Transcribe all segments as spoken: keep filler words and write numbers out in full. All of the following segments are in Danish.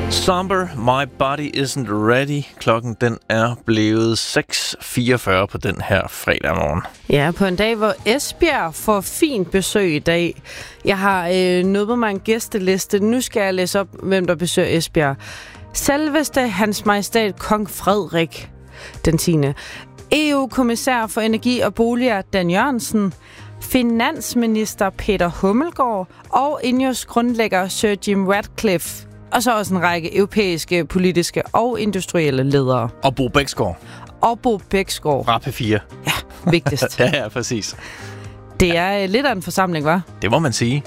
Somber, My Body Isn't Ready. Klokken den er blevet seks fireogfyrre på den her fredag morgen. Ja, på en dag, hvor Esbjerg får fint besøg i dag. Jeg har øh, nået mig en gæsteliste. Nu skal jeg læse op, hvem der besøger Esbjerg. Selveste Hans Majestæt Kong Frederik den tiende E U-kommissær for energi og boliger Dan Jørgensen. Finansminister Peter Hummelgaard. Og Ineos grundlægger Sir Jim Ratcliffe. Og så også en række europæiske, politiske og industrielle ledere. Og Bo Bæksgaard. Og Bo Bæksgaard. Fra P fire. Ja, vigtigst. ja, ja, præcis. Det er lidt af en forsamling, hva'? Det må man sige.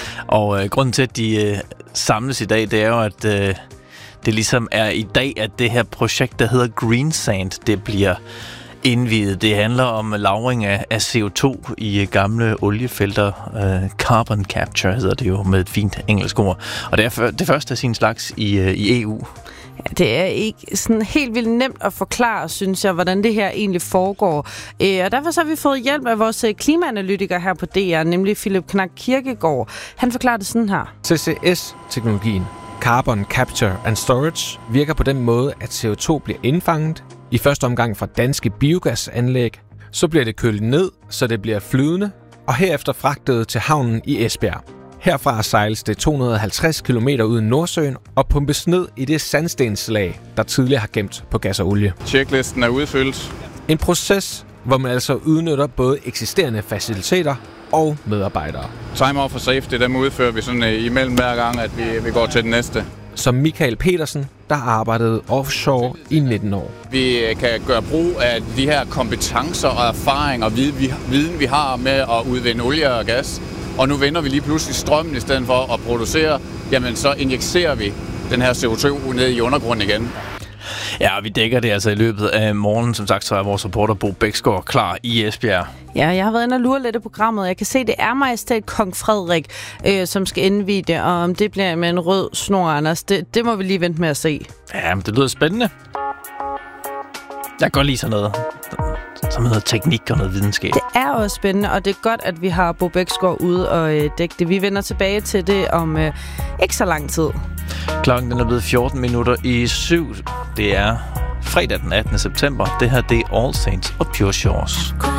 Og øh, grunden til, at de øh, samles i dag, det er jo, at øh, det ligesom er i dag, at det her projekt, der hedder Green Sand, det bliver indviet. Det handler om lagring af, af C O to i gamle oliefelter. Uh, carbon capture hedder det jo med et fint engelsk ord. Og det er for, det første af sin slags i, uh, i E U. Ja, det er ikke sådan helt vildt nemt at forklare, synes jeg, hvordan det her egentlig foregår. Øh, og derfor så har vi fået hjælp af vores klimaanalytiker her på D R, nemlig Philip Knack Kirkegaard. Han forklarer det sådan her. C C S-teknologien, Carbon Capture and Storage, virker på den måde, at C O to bliver indfanget, i første omgang fra danske biogasanlæg, så bliver det kølet ned, så det bliver flydende, og herefter fragtet til havnen i Esbjerg. Herfra sejles det to hundrede og halvtreds kilometer ud i Nordsøen og pumpes ned i det sandstenslag, der tidligere har gemt på gas og olie. Checklisten er udfyldt. En proces, hvor man altså udnytter både eksisterende faciliteter og medarbejdere. Time off for safety, dem udfører vi sådan imellem hver gang, at vi, vi går til den næste. Som Michael Petersen, der arbejdede offshore i nitten år. Vi kan gøre brug af de her kompetencer og erfaring og viden, vi har med at udvinde olie og gas. Og nu vender vi lige pludselig strømmen i stedet for at producere. Jamen, så injicerer vi den her C O to ned i undergrunden igen. Ja, vi dækker det altså i løbet af morgenen. Som sagt, så er vores reporter Bo Bæksgaard klar i Esbjerg. Ja, jeg har været inde og lure lidt i programmet. Jeg kan se, det er Majestæt Kong Frederik, øh, som skal indvie det. Og om det bliver med en rød snor, Anders, det, det må vi lige vente med at se. Ja, men det lyder spændende. Jeg kan godt lide sådan noget, som hedder teknik og noget videnskab. Det er også spændende, og det er godt, at vi har Bo Bæksgaard ude og øh, dække det. Vi vender tilbage til det om øh, ikke så lang tid. Klokken den er blevet fjorten minutter i syv. Det er fredag den attende september. Det her det er All Saints og Pure Shores.